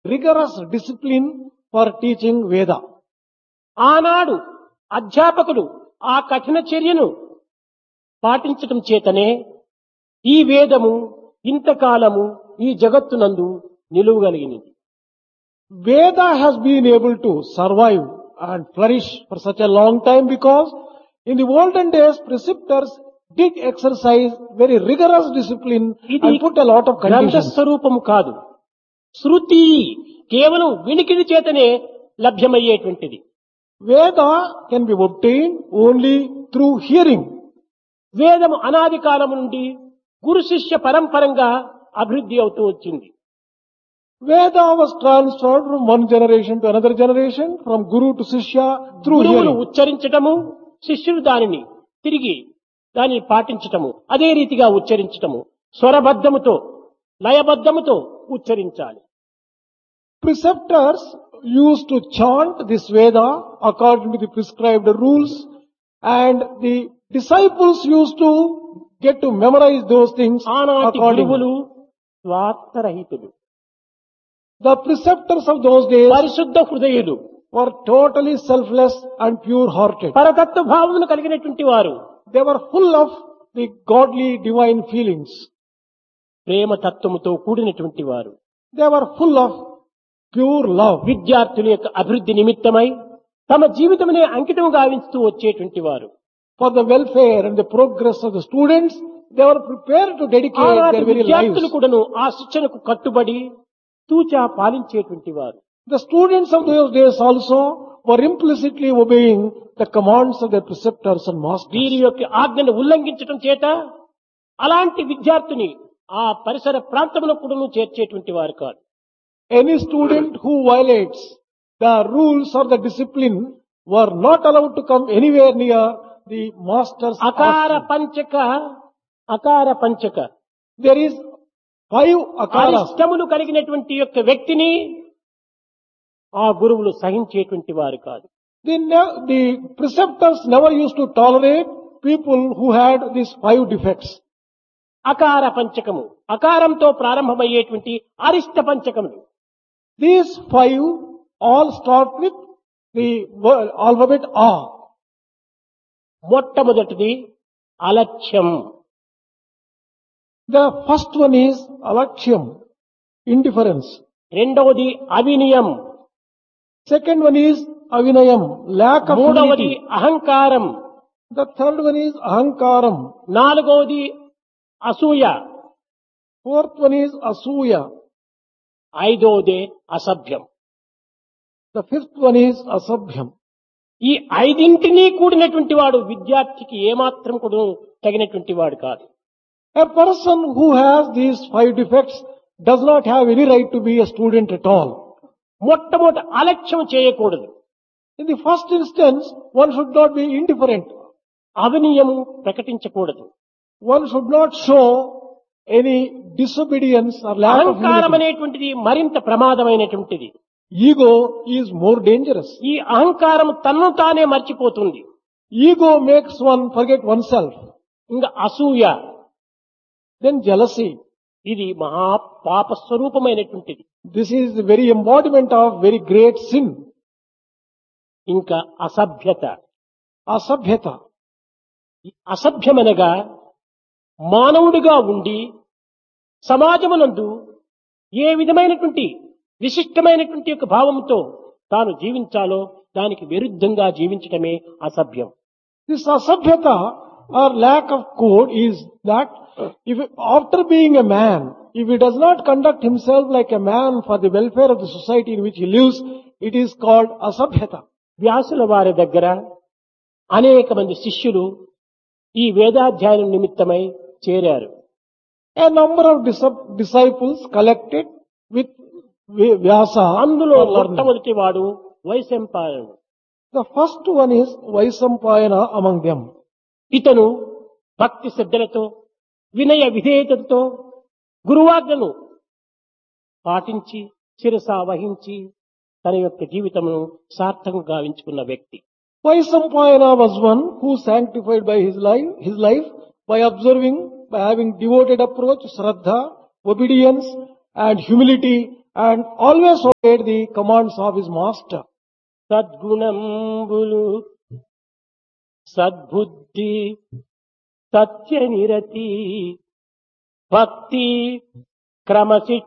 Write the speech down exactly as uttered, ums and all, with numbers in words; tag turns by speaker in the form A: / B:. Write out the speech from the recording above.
A: rigorous discipline for teaching Veda.
B: ఆనాడు అధ్యాపకులు ఆ కఠిన చర్యను పాటించటం చేతనే ఈ వేదము ఇంతకాలము ఈ జగత్తునందు నిలువగలిగినది.
A: Veda has been able to survive and flourish for such a long time because in the olden days preceptors did exercise very rigorous discipline
B: ఇది
A: and put a lot of
B: గ్రంథ
A: conditions.
B: స్వరూపము కాదు, శృతి కేవలం వినికిడి చేతనే లభ్యమయ్యేటువంటిది.
A: Veda can be obtained only through hearing.
B: వేదము అనాది కాలము నుండి గురు శిష్య పరంపరంగా అభివృద్ధి అవుతూ వచ్చింది.
A: Veda was transferred from one generation to another generation, from guru to shishya through
B: గురువులు
A: hearing.
B: ఉచ్చరించటము, శిష్యులు దానిని తిరిగి దానిని పాటించటము, అదే రీతిగా ఉచ్చరించటము, స్వరబద్ధముతో లయబద్ధముతో ఉచ్చరించాలి.
A: Preceptors used to chant this Veda according to the prescribed rules, and the disciples used to get to memorize those things
B: ఆనాటి గురువులు
A: accordingly.
B: స్వార్థరహితులు,
A: The preceptors of those days
B: పరిశుద్ధ హృదయులు,
A: were totally selfless and pure-hearted.
B: పరతత్వ భావమును కలిగినటువంటి వారు,
A: They were full of the godly divine feelings.
B: ప్రేమ తత్వముతో కూడినటువంటి వారు.
A: They were full of pure love.
B: విద్యార్థుల యొక్క అభివృద్ధి నిమిత్తమై తమ జీవితమునే అంకితం గావిస్తూ వచ్చేటువంటి వారు.
A: For the welfare and the progress of the students, they were prepared to dedicate
B: ఆనాటి
A: their very
B: విద్యార్థులు
A: lives.
B: కూడాను ఆ శిక్షణకు కట్టుబడి తూచా పాలించేటువంటి వారు.
A: The students of those days also were implicitly obeying the commands of their preceptors and masters.
B: వీరి యొక్క ఆజ్ఞను ఉల్లంఘించడం చేత అలాంటి విద్యార్థిని ఆ పరిసర ప్రాంతంలో కూడాను చేర్చేటువంటి వారు కాదు.
A: Any student who violates the rules or the discipline were not allowed to come anywhere near the master's
B: అకార
A: hostel.
B: పంచక అకార పంచక
A: There is five akaras.
B: అరిష్టములు కలిగినటువంటి యొక్క వ్యక్తిని ఆ గురువులు సహించేటువంటి వారు కాదు.
A: The, ne- the preceptors never used to tolerate people who had these five defects.
B: అకార పంచకము, అకారంతో ప్రారంభమయ్యేటువంటి అరిష్ట పంచకములు.
A: These five all start with the word, alphabet A.
B: మొట్టమొదటిది అలక్ష్యం,
A: The first one is alaksham, indifference.
B: రెండవది అవినయం,
A: Second one is avinayam, lack of
B: మూడవది
A: humility.
B: అహంకారం,
A: The third one is ahankaram.
B: నాలుగవది అసూయ,
A: Fourth one is asuya.
B: ఐదవదే అసభ్యం.
A: The fifth one is asabhyam.
B: ఈ ఐదింటినీ కూడినటువంటి వాడు విద్యార్థికి ఏమాత్రం కూడా తగినటువంటి వాడు కాదు.
A: A person who has these five defects does not have any right to be a student at all.
B: మొట్టమొదటి అలక్ష్యం చేయకూడదు.
A: In the first instance, one should not be indifferent.
B: అవినయము ప్రకటించకూడదు.
A: One should not show any disobedience or lack of
B: అహంకారం
A: humility.
B: అనేటువంటిది మరింత ప్రమాదమైనటువంటిది.
A: Ego is more dangerous.
B: ఈ అహంకారం తన్ను తానే మర్చిపోతుంది.
A: Ego makes one forget oneself.
B: ఇంకా అసూయ,
A: Then jealousy.
B: ఇది మహా పాప స్వరూపమైనటువంటిది.
A: This is the very embodiment of very great sin.
B: ఇంకా అసభ్యత.
A: Asabhyata.
B: ఈ అసభ్యమనగా మానవుడిగా ఉండి సమాజమునందు ఏ విధమైనటువంటి విశిష్టమైనటువంటి యొక్క భావంతో తాను జీవించాలో దానికి విరుద్ధంగా జీవించటమే అసభ్యం.
A: This asabhyata or lack of code is that if after being a man, if he does not conduct himself like a man for the welfare of the society in which he lives, it is called asabhyata.
B: వ్యాసుల వారి దగ్గర అనేక మంది శిష్యులు ఈ వేదాధ్యయనం నిమిత్తమై చేరారు.
A: A number of dis- disciples collected with V- Vyasa.
B: అందులో
A: for learning.
B: మొట్టమొదటి వాడు వైశంపాయనుడు.
A: The first one is Vaisampayana among them.
B: ఇతను భక్తి శ్రద్ధలతో వినయ విధేయతతో గురువాజ్ఞను పాటించి శిరస వహించి తన యొక్క జీవితమును సార్థకంగా గావించుకున్న వ్యక్తి.
A: Vaisampayana was one who sanctified by his life, his life by observing, by having devoted approach, shraddha, obedience and humility and always obeyed the commands of his master.
B: సద్గుణంబులు సద్బుద్ధి సత్యనిరతి భక్తి క్రమశిక్ష